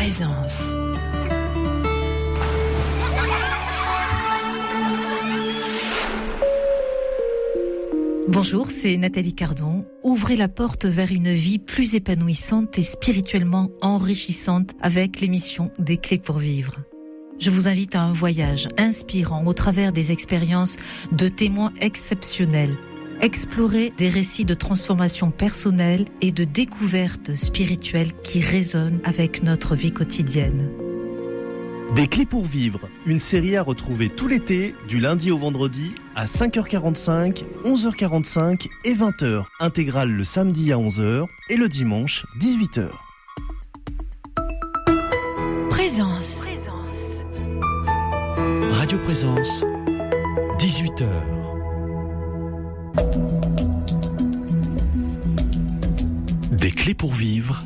Présence. Bonjour, c'est Nathalie Cardon. Ouvrez la porte vers une vie plus épanouissante et spirituellement enrichissante avec l'émission Des Clés pour Vivre. Je vous invite à un voyage inspirant au travers des expériences de témoins exceptionnels. Explorer des récits de transformation personnelle et de découverte spirituelle qui résonnent avec notre vie quotidienne. Des Clés pour Vivre, une série à retrouver tout l'été, du lundi au vendredi, à 5h45, 11h45 et 20h. Intégrale le samedi à 11h et le dimanche 18h. Présence. Radio Présence, 18h. Des Clés pour Vivre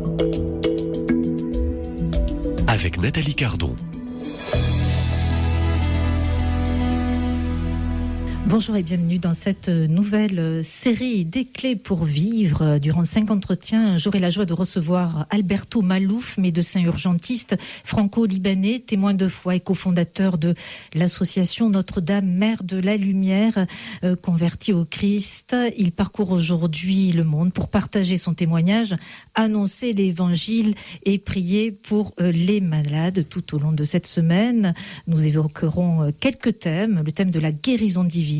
avec Nathalie Cardon. Bonjour et bienvenue dans cette nouvelle série Des Clés pour Vivre. Durant 5 entretiens, j'aurai la joie de recevoir Alberto Malouf, médecin urgentiste franco-libanais, témoin de foi et cofondateur de l'association Notre-Dame, Mère de la Lumière, converti au Christ. Il parcourt aujourd'hui le monde pour partager son témoignage, annoncer l'évangile et prier pour les malades. Tout au long de cette semaine, nous évoquerons quelques thèmes. Le thème de la guérison divine,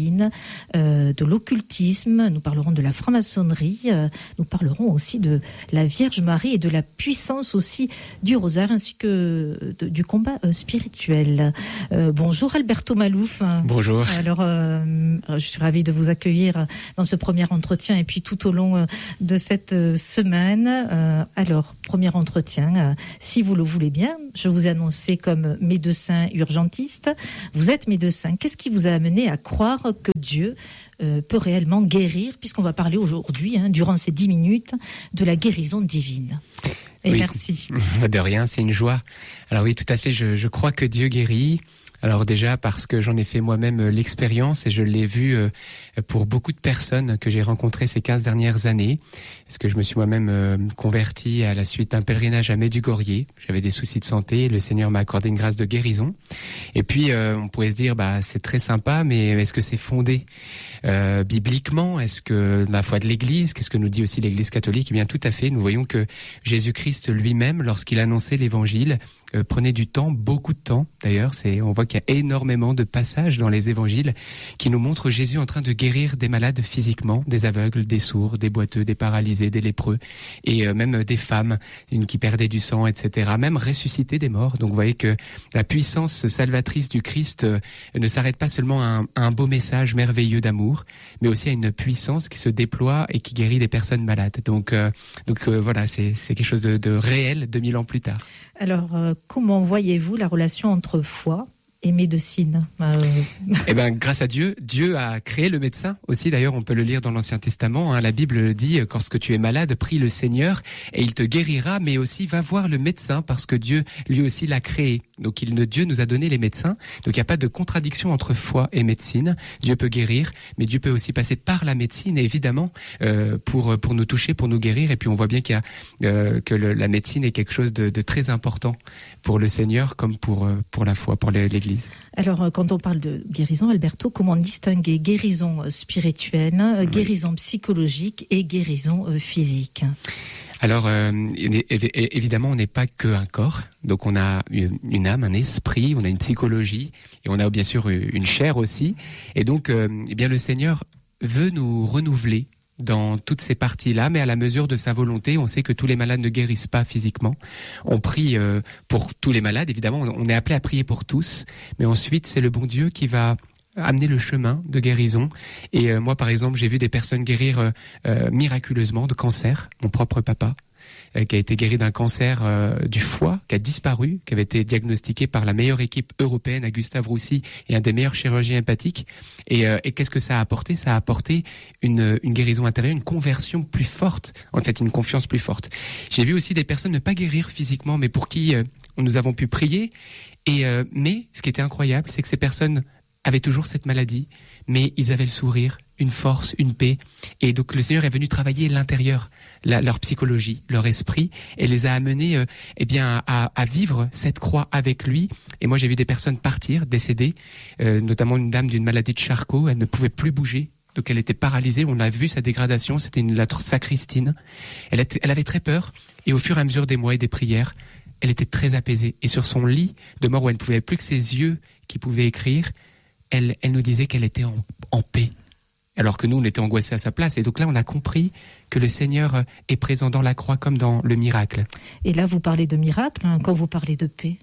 de l'occultisme, nous parlerons de la franc-maçonnerie, nous parlerons aussi de la Vierge Marie et de la puissance aussi du rosaire ainsi que du combat spirituel. Bonjour Alberto Malouf. Bonjour. Alors, je suis ravie de vous accueillir dans ce premier entretien et puis tout au long de cette semaine. Alors, premier entretien, si vous le voulez bien, je vous ai annoncé comme médecin urgentiste. Vous êtes médecin. Qu'est-ce qui vous a amené à croire que Dieu peut réellement guérir, puisqu'on va parler aujourd'hui, durant ces 10 minutes, de la guérison divine. Et oui, merci. De rien, c'est une joie. Alors oui, tout à fait, je crois que Dieu guérit. Alors déjà parce que j'en ai fait moi-même l'expérience et je l'ai vu pour beaucoup de personnes que j'ai rencontrées ces 15 dernières années. Parce que je me suis moi-même converti à la suite d'un pèlerinage à Medjugorje. J'avais des soucis de santé et le Seigneur m'a accordé une grâce de guérison. Et puis on pourrait se dire, c'est très sympa, mais est-ce que c'est fondé bibliquement? Est-ce que la foi de l'Église, qu'est-ce que nous dit aussi l'Église catholique? Eh bien tout à fait, nous voyons que Jésus-Christ lui-même, lorsqu'il annonçait l'Évangile, prenait du temps, beaucoup de temps d'ailleurs. On voit qu'il y a énormément de passages dans les évangiles qui nous montrent Jésus en train de guérir des malades physiquement, des aveugles, des sourds, des boiteux, des paralysés, des lépreux, et même des femmes qui perdaient du sang, etc. Même ressusciter des morts. Donc vous voyez que la puissance salvatrice du Christ ne s'arrête pas seulement à un beau message merveilleux d'amour, mais aussi à une puissance qui se déploie et qui guérit des personnes malades. Donc voilà, c'est quelque chose de réel 2000 ans plus tard. Alors, comment voyez-vous la relation entre foi et médecine? Eh ben, grâce à Dieu, Dieu a créé le médecin aussi. D'ailleurs, on peut le lire dans l'Ancien Testament. La Bible dit, lorsque tu es malade, prie le Seigneur et il te guérira, mais aussi va voir le médecin parce que Dieu, lui aussi, l'a créé. Donc, Dieu nous a donné les médecins. Donc, il n'y a pas de contradiction entre foi et médecine. Dieu peut guérir, mais Dieu peut aussi passer par la médecine, évidemment, pour nous toucher, pour nous guérir. Et puis, on voit bien qu'il y a, que la médecine est quelque chose de très important pour le Seigneur, comme pour la foi, pour l'Église. Alors, quand on parle de guérison, Alberto, comment distinguer guérison spirituelle, guérison psychologique et guérison physique? Alors, évidemment, on n'est pas qu'un corps. Donc, on a une âme, un esprit, on a une psychologie et on a bien sûr une chair aussi. Et donc, le Seigneur veut nous renouveler dans toutes ces parties-là, mais à la mesure de sa volonté. On sait que tous les malades ne guérissent pas physiquement. On prie pour tous les malades, évidemment. On est appelé à prier pour tous. Mais ensuite, c'est le bon Dieu qui va amener le chemin de guérison. Et moi, par exemple, j'ai vu des personnes guérir miraculeusement de cancer. Mon propre papa, qui a été guéri d'un cancer du foie, qui a disparu, qui avait été diagnostiqué par la meilleure équipe européenne à Gustave Roussy et un des meilleurs chirurgiens hépatiques. Et qu'est-ce que ça a apporté? Ça a apporté une guérison intérieure, une conversion plus forte, en fait une confiance plus forte. J'ai vu aussi des personnes ne pas guérir physiquement, mais pour qui nous avons pu prier. Mais ce qui était incroyable, c'est que ces personnes avaient toujours cette maladie, mais ils avaient le sourire, une force, une paix. Et donc le Seigneur est venu travailler l'intérieur, leur psychologie, leur esprit, et les a amenés à vivre cette croix avec lui. Et moi j'ai vu des personnes partir, décéder, notamment une dame d'une maladie de Charcot, elle ne pouvait plus bouger. Donc elle était paralysée, on a vu sa dégradation, c'était la sacristine. Elle avait très peur, et au fur et à mesure des mois et des prières, elle était très apaisée. Et sur son lit de mort où elle ne pouvait plus que ses yeux qui pouvaient écrire, elle nous disait qu'elle était en paix. Alors que nous, on était angoissés à sa place. Et donc là, on a compris que le Seigneur est présent dans la croix comme dans le miracle. Et là, vous parlez de miracle quand vous parlez de paix.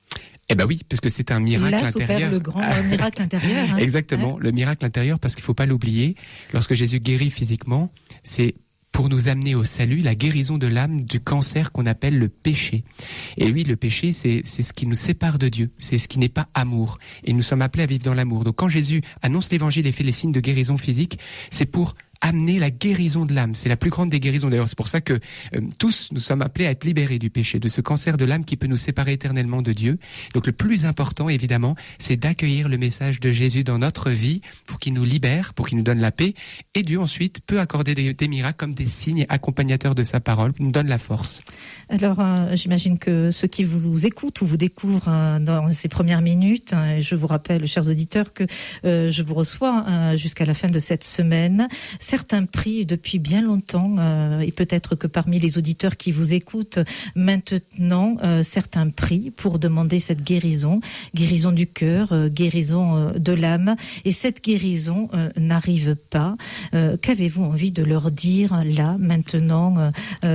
Eh ben oui, parce que c'est un miracle là, intérieur. Là, le grand miracle intérieur. Exactement, le miracle intérieur, parce qu'il faut pas l'oublier. Lorsque Jésus guérit physiquement, c'est pour nous amener au salut, la guérison de l'âme du cancer qu'on appelle le péché. Et oui, le péché, c'est ce qui nous sépare de Dieu, c'est ce qui n'est pas amour. Et nous sommes appelés à vivre dans l'amour. Donc quand Jésus annonce l'évangile et fait les signes de guérison physique, c'est pour amener la guérison de l'âme. C'est la plus grande des guérisons d'ailleurs. C'est pour ça que tous nous sommes appelés à être libérés du péché, de ce cancer de l'âme qui peut nous séparer éternellement de Dieu. Donc le plus important, évidemment, c'est d'accueillir le message de Jésus dans notre vie pour qu'il nous libère, pour qu'il nous donne la paix. Et Dieu ensuite peut accorder des miracles comme des signes accompagnateurs de sa parole, nous donne la force. Alors j'imagine que ceux qui vous écoutent ou vous découvrent dans ces premières minutes, je vous rappelle, chers auditeurs, que je vous reçois jusqu'à la fin de cette semaine. Certains prient depuis bien longtemps, et peut-être que parmi les auditeurs qui vous écoutent maintenant, certains prient pour demander cette guérison du cœur, guérison de l'âme, et cette guérison n'arrive pas. Qu'avez-vous envie de leur dire là, maintenant,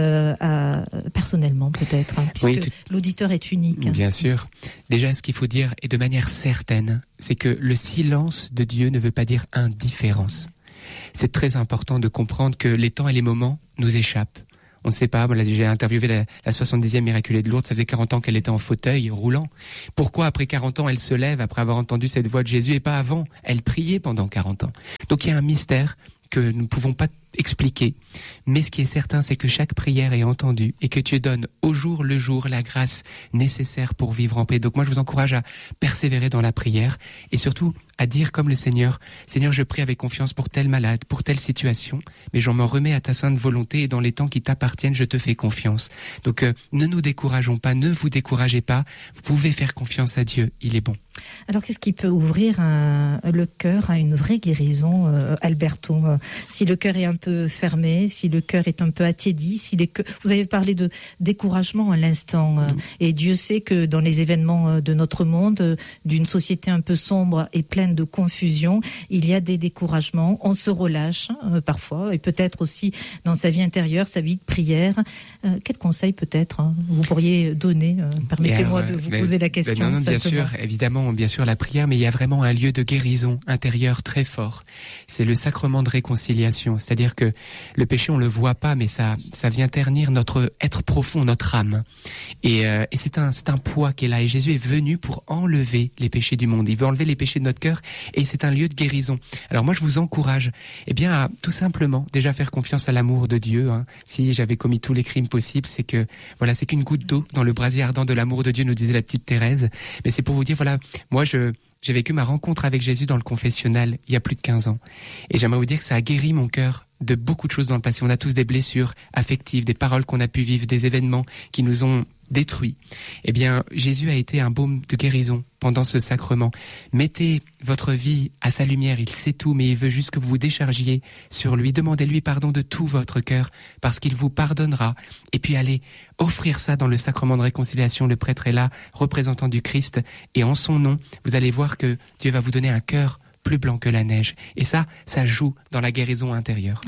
personnellement peut-être, puisque l'auditeur est unique. Bien sûr. Déjà, ce qu'il faut dire, et de manière certaine, c'est que le silence de Dieu ne veut pas dire indifférence. C'est très important de comprendre que les temps et les moments nous échappent. On ne sait pas, j'ai interviewé la 70e Immaculée de Lourdes, ça faisait 40 ans qu'elle était en fauteuil roulant. Pourquoi après 40 ans elle se lève après avoir entendu cette voix de Jésus et pas avant? Elle priait pendant 40 ans. Donc il y a un mystère que nous ne pouvons pas expliquer. Mais ce qui est certain, c'est que chaque prière est entendue et que Dieu donne au jour le jour la grâce nécessaire pour vivre en paix. Donc moi, je vous encourage à persévérer dans la prière et surtout à dire comme le Seigneur, Seigneur, je prie avec confiance pour tel malade, pour telle situation, mais j'en m'en remets à ta sainte volonté et dans les temps qui t'appartiennent, je te fais confiance. Donc ne nous décourageons pas, ne vous découragez pas, vous pouvez faire confiance à Dieu, il est bon. Alors qu'est-ce qui peut ouvrir le cœur à une vraie guérison, Alberto? Si le cœur est un peu fermé, si le cœur est un peu attiédi, vous avez parlé de découragement à l'instant, et Dieu sait que dans les événements de notre monde, d'une société un peu sombre et pleine de confusion, il y a des découragements, on se relâche parfois, et peut-être aussi dans sa vie intérieure, sa vie de prière. Quel conseil peut-être vous pourriez donner? Permettez-moi de vous poser la question. Non, bien sûr, évidemment, bien sûr la prière, mais il y a vraiment un lieu de guérison intérieure très fort. C'est le sacrement de réconciliation, c'est-à-dire que le péché on le voit pas, mais ça vient ternir notre être profond, notre âme. Et c'est un poids qui est là. Et Jésus est venu pour enlever les péchés du monde. Il veut enlever les péchés de notre cœur, et c'est un lieu de guérison. Alors moi je vous encourage, à tout simplement déjà faire confiance à l'amour de Dieu. Si j'avais commis tous les crimes possibles, c'est qu'une goutte d'eau dans le brasier ardent de l'amour de Dieu, nous disait la petite Thérèse. Mais c'est pour vous dire, moi j'ai vécu ma rencontre avec Jésus dans le confessionnal il y a plus de 15 ans. Et j'aimerais vous dire que ça a guéri mon cœur de beaucoup de choses dans le passé. On a tous des blessures affectives, des paroles qu'on a pu vivre, des événements qui nous ont détruits. Jésus a été un baume de guérison pendant ce sacrement. Mettez votre vie à sa lumière, il sait tout, mais il veut juste que vous vous déchargiez sur lui. Demandez-lui pardon de tout votre cœur, parce qu'il vous pardonnera. Et puis allez offrir ça dans le sacrement de réconciliation. Le prêtre est là, représentant du Christ, et en son nom, vous allez voir que Dieu va vous donner un cœur plus blanc que la neige. Et ça joue dans la guérison intérieure.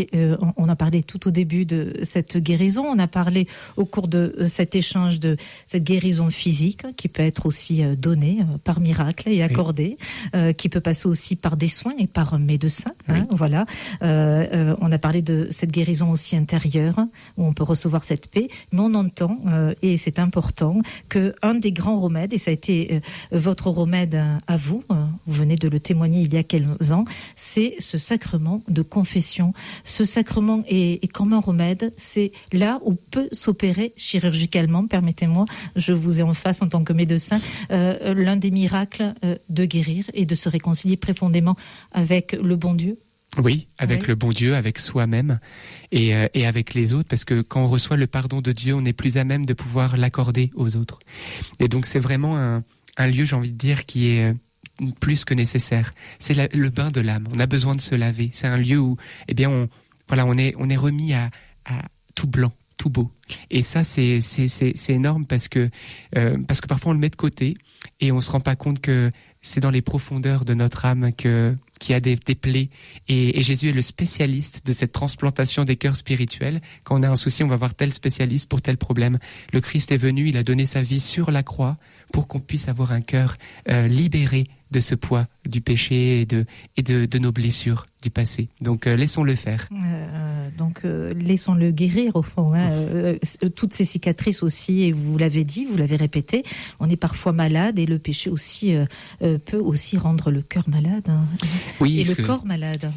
On a parlé tout au début de cette guérison, on a parlé au cours de cet échange de cette guérison physique qui peut être aussi donnée par miracle et accordée, qui peut passer aussi par des soins et par médecins. Voilà. On a parlé de cette guérison aussi intérieure où on peut recevoir cette paix, mais on entend, et c'est important, que un des grands remèdes, et ça a été votre remède à vous, vous venez de le témoigner il y a quelques ans, c'est ce sacrement de confession. Ce sacrement est comme un remède, c'est là où peut s'opérer chirurgicalement, permettez-moi, je vous ai en face en tant que médecin, l'un des miracles de guérir et de se réconcilier profondément avec le bon Dieu. Oui, avec le bon Dieu, avec soi-même et avec les autres, parce que quand on reçoit le pardon de Dieu, on est plus à même de pouvoir l'accorder aux autres. Et donc c'est vraiment un lieu, j'ai envie de dire, qui est plus que nécessaire. C'est le bain de l'âme. On a besoin de se laver. C'est un lieu où, on est remis à tout blanc, tout beau. Et ça, c'est énorme parce que parfois on le met de côté et on se rend pas compte que c'est dans les profondeurs de notre âme qu'il y a des plaies. Et Jésus est le spécialiste de cette transplantation des cœurs spirituels. Quand on a un souci, on va voir tel spécialiste pour tel problème. Le Christ est venu, il a donné sa vie sur la croix pour qu'on puisse avoir un cœur libéré de ce poids du péché et de nos blessures du passé. Donc laissons-le faire. Laissons-le guérir au fond. Toutes ces cicatrices aussi, et vous l'avez dit, vous l'avez répété, on est parfois malade et le péché aussi peut aussi rendre le cœur malade. Oui, et le corps malade.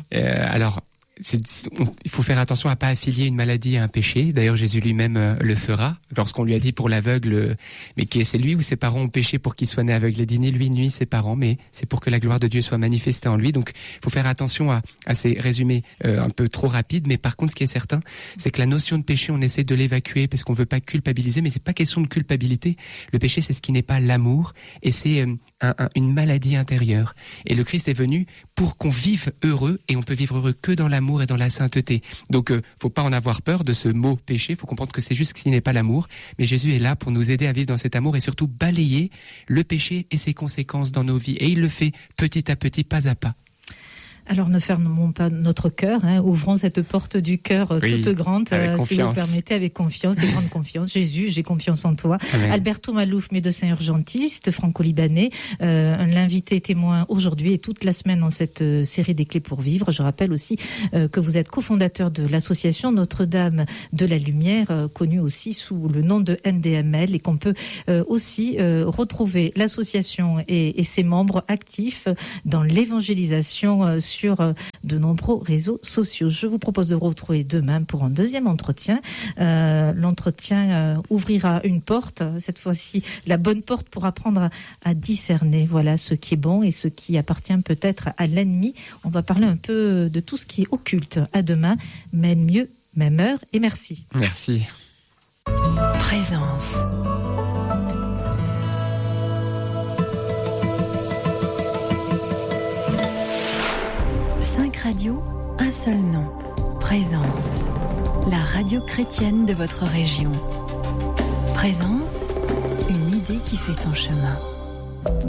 Il faut faire attention à pas affilier une maladie à un péché. D'ailleurs, Jésus lui-même le fera. Lorsqu'on lui a dit pour l'aveugle, mais c'est lui ou ses parents ont péché pour qu'il soit né aveugle? Il a dit ni lui ni ses parents, mais c'est pour que la gloire de Dieu soit manifestée en lui. Donc, il faut faire attention à ces résumés un peu trop rapides. Mais par contre, ce qui est certain, c'est que la notion de péché, on essaie de l'évacuer parce qu'on veut pas culpabiliser, mais c'est pas question de culpabilité. Le péché, c'est ce qui n'est pas l'amour, et c'est une maladie intérieure. Et le Christ est venu pour qu'on vive heureux, et on peut vivre heureux que dans l'amour et dans la sainteté. Donc, faut pas en avoir peur de ce mot péché. Faut comprendre que c'est juste ce qui n'est pas l'amour. Mais Jésus est là pour nous aider à vivre dans cet amour et surtout balayer le péché et ses conséquences dans nos vies. Et il le fait petit à petit, pas à pas. Alors ne fermons pas notre cœur, ouvrons cette porte du cœur toute grande, si vous permettez, avec confiance et grande confiance. Jésus, j'ai confiance en toi. Amen. Alberto Malouf, médecin urgentiste, franco-libanais, l'invité témoin aujourd'hui et toute la semaine dans cette série des clés pour vivre. Je rappelle aussi que vous êtes cofondateur de l'association Notre-Dame de la Lumière, connue aussi sous le nom de NDML, et qu'on peut aussi retrouver l'association et ses membres actifs dans l'évangélisation sur de nombreux réseaux sociaux. Je vous propose de vous retrouver demain pour un deuxième entretien. L'entretien ouvrira une porte, cette fois-ci la bonne porte pour apprendre à discerner ce qui est bon et ce qui appartient peut-être à l'ennemi. On va parler un peu de tout ce qui est occulte. À demain, même mieux, même heure, et merci. Merci. Présence. Radio, un seul nom, Présence, la radio chrétienne de votre région. Présence, une idée qui fait son chemin.